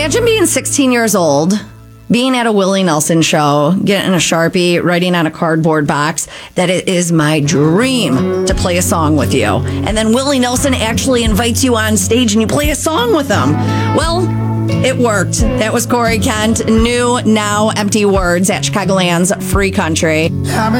Imagine being 16 years old, being at a Willie Nelson show, getting a Sharpie, writing on a cardboard box that it is my dream to play a song with you. And then Willie Nelson actually invites you on stage and you play a song with him. Well, it worked. That was Corey Kent. New, now empty words at Chicagoland's Free Country.